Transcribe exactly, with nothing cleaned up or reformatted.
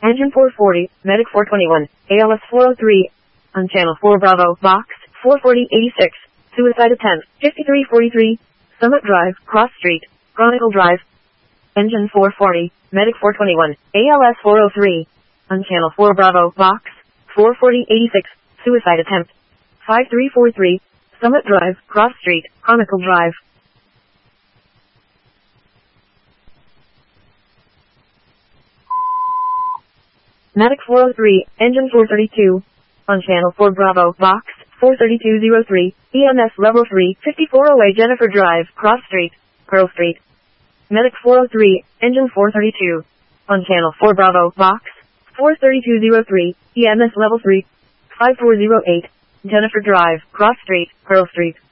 Engine four forty, Medic four twenty-one, A L S four oh three, on Channel four Bravo, Box, four forty eighty-six, Suicide Attempt, fifty-three forty-three, Summit Drive, Cross Street, Chronicle Drive. Engine four forty, Medic four twenty-one, A L S four oh three, on Channel four Bravo, Box, four forty eighty-six, Suicide Attempt, fifty-three forty-three, Summit Drive, Cross Street, Chronicle Drive. Medic four oh three, Engine four thirty-two, on Channel four Bravo, Box, four thirty-two oh three, E M S Level three, fifty-four oh eight Jennifer Drive, Cross Street, Pearl Street. Medic four oh three, Engine four thirty-two, on Channel four Bravo, Box, four thirty-two oh three, E M S Level three, fifty-four oh eight, Jennifer Drive, Cross Street, Pearl Street.